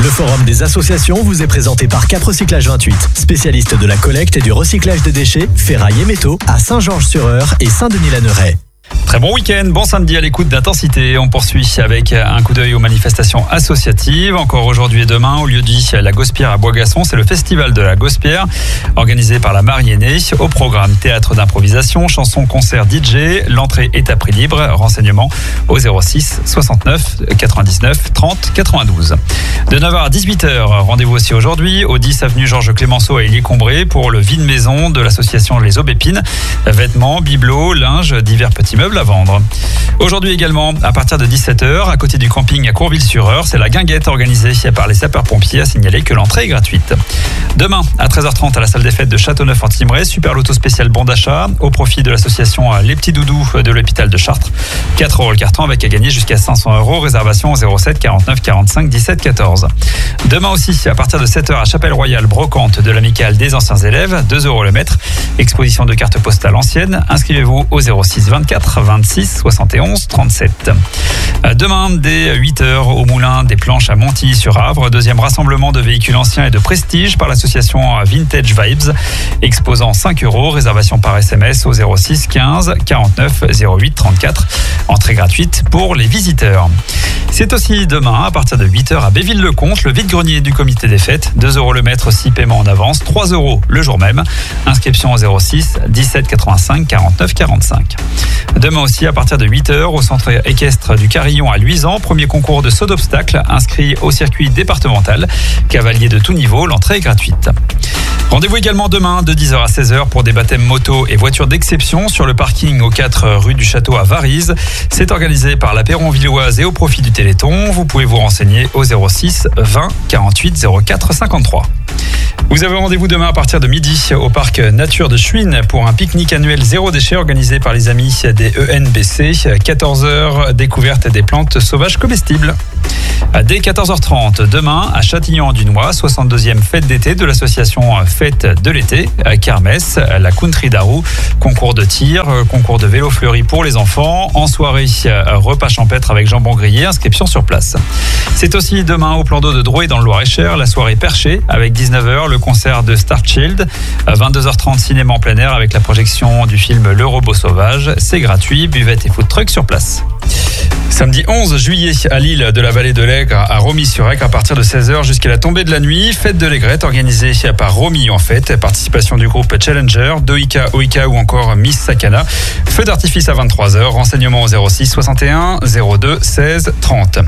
Le forum des associations vous est présenté par Cap Recyclage 28, spécialiste de la collecte et du recyclage des déchets, ferraille et métaux à Saint-Georges-sur-Eure et Saint-Denis-la-Neuray. Très bon week-end, bon samedi à l'écoute d'Intensité. On poursuit avec un coup d'œil aux manifestations associatives. Encore aujourd'hui et demain, au lieu dit la Gospierre à Boisgasson, c'est le festival de la Gospierre, organisé par la Mariennée. Au programme théâtre d'improvisation, chansons, concerts, DJ. L'entrée est à prix libre. Renseignements au 06 69 99 30 92. De 9h à 18h, rendez-vous aussi aujourd'hui au 10 avenue Georges Clémenceau à Élié-Combré pour le vide-maison de l'association Les Aubépines. Vêtements, bibelots, linge, divers petits meubles à vendre. Aujourd'hui également, à partir de 17h, à côté du camping à Courville-sur-Eure, c'est la guinguette organisée par les sapeurs-pompiers, à signaler que l'entrée est gratuite. Demain, à 13h30, à la salle des fêtes de Châteauneuf-en-Thymerais, super loto spécial bon d'achat au profit de l'association Les Petits Doudous de l'hôpital de Chartres. 4 € le carton avec à gagner jusqu'à 500 €. Réservation au 07 49 45 17 14. Demain aussi, à partir de 7h, à Chapelle-Royale, brocante de l'amicale des anciens élèves, 2 € le mètre. Exposition de cartes postales anciennes. Inscrivez-vous au 06 24 26 71 37. Demain, dès 8h, au Moulin des Planches à Montilly-sur-Avre, deuxième rassemblement de véhicules anciens et de prestige par l'association Vintage Vibes, exposant 5 €, réservation par SMS au 06 15 49 08 34, entrée gratuite pour les visiteurs. C'est aussi demain, à partir de 8h, à Béville-le-Comte, le vide-grenier du comité des fêtes, 2 € le mètre, 6 paiements en avance, 3 € le jour même. Inscription au 06 17 85 49 45. Demain aussi, à partir de 8h, au centre équestre du Carillon à Luisan, premier concours de saut d'obstacles inscrit au circuit départemental. Cavalier de tout niveau, l'entrée est gratuite. Rendez-vous également demain de 10h à 16h pour des baptêmes moto et voitures d'exception sur le parking aux 4 rue du Château à Varize. C'est organisé par la Perron-Villoise et au profit du Téléthon. Vous pouvez vous renseigner au 06 20 48 04 53. Vous avez rendez-vous demain à partir de midi au parc Nature de Chouine pour un pique-nique annuel zéro déchet organisé par les amis des ENBC. 14h, découverte des plantes sauvages comestibles. Dès 14h30, demain à Châtillon-du-Nois, 62e fête d'été de l'association Fête de l'été, Kermesse, la Country Darou, concours de tir, concours de vélo fleuri pour les enfants, en soirée, repas champêtre avec jambon grillé, inscription sur place. C'est aussi demain au plan d'eau de Drouet dans le Loir-et-Cher, la soirée perchée avec 19h, le concert de Starchild, 22h30 cinéma en plein air avec la projection du film Le Robot Sauvage, c'est gratuit, buvette et food truck sur place. Samedi 11 juillet à l'île de la Vallée de l'Aigre à Romilly-sur-Aigre à partir de 16h jusqu'à la tombée de la nuit, fête de l'aigrette organisée par Romy en fait, participation du groupe Challenger, Doika, Oika ou encore Miss Sakana. Feu d'artifice à 23h, renseignements au 06 61 02 16 30.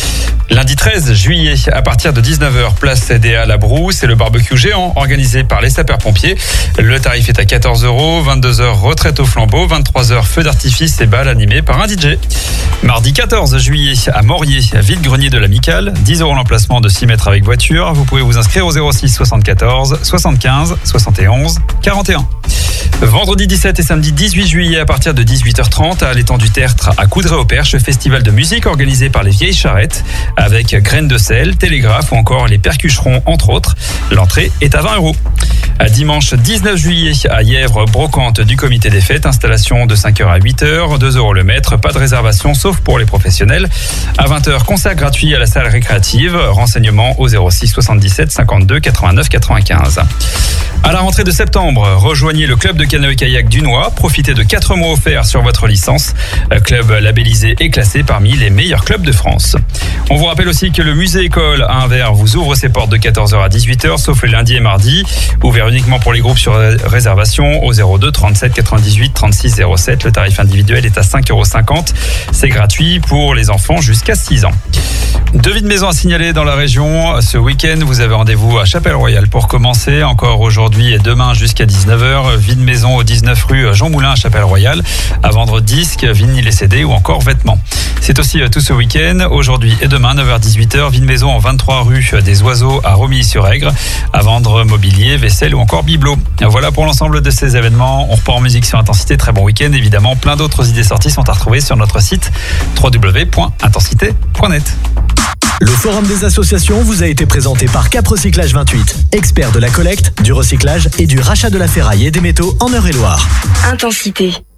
Lundi 13 juillet, à partir de 19h, place des Halles à Brou, c'est le barbecue géant organisé par les sapeurs-pompiers. Le tarif est à 14 €, 22h, retraite au flambeau, 23h, feu d'artifice et bal animé par un DJ. Mardi 14 juillet, à Morier, vide-grenier de l'amicale, 10 € l'emplacement de 6 mètres avec voiture. Vous pouvez vous inscrire au 06 74 75 71 41. Vendredi 17 et samedi 18 juillet à partir de 18h30 à l'étang du Tertre à Coudray-au-Perche, festival de musique organisé par les Vieilles Charrettes avec graines de sel, télégraphe ou encore les percucherons entre autres. L'entrée est à 20 €. Dimanche 19 juillet à Yèvre, brocante du comité des fêtes, installation de 5h à 8h, 2 € le mètre, pas de réservation sauf pour les professionnels. À 20h, concert gratuit à la salle récréative, renseignements au 06 77 52 89 95. À la rentrée de septembre, rejoignez le club de canoë-kayak du Noix, profitez de 4 mois offerts sur votre licence. Club labellisé et classé parmi les meilleurs clubs de France. On vous rappelle aussi que le musée école à Anvers vous ouvre ses portes de 14h à 18h, sauf le lundi et mardi, ouvert uniquement pour les groupes sur réservation au 02 37 98 36 07. Le tarif individuel est à 5,50 €. C'est gratuit pour les enfants jusqu'à 6 ans. 2 vides maisons à signaler dans la région. Ce week-end, vous avez rendez-vous à Chapelle-Royale pour commencer. Encore aujourd'hui et demain jusqu'à 19h. Vide maison au 19 rue Jean Moulin à Chapelle-Royale. À vendre disques, vinyles et CD ou encore vêtements. C'est aussi tout ce week-end. Aujourd'hui et demain, 9h-18h. Vide maison en 23 rue des Oiseaux à Romilly-sur-Aigre. À vendre mobilier, vaisselle ou encore bibelot. Voilà pour l'ensemble de ces événements. On repart en musique sur Intensité. Très bon week-end. Évidemment, plein d'autres idées sorties sont à retrouver sur notre site www.intensité.net. Le forum des associations vous a été présenté par Cap Recyclage 28, expert de la collecte, du recyclage et du rachat de la ferraille et des métaux en Eure-et-Loire. Intensité.